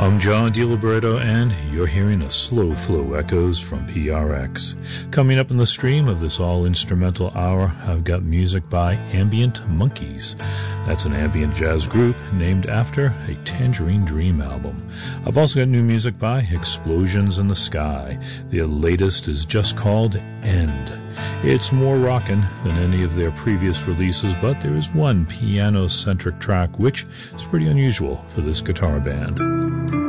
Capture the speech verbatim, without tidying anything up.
I'm John DiLiberto, and you're hearing a slow flow echoes from P R X. Coming up in the stream of this all-instrumental hour, I've got music by Ambient Monkeys. That's an ambient jazz group named after a Tangerine Dream album. I've also got new music by Explosions in the Sky. Their latest is just called End. It's more rockin' than any of their previous releases, but there is one piano-centric track which is pretty unusual for this guitar band.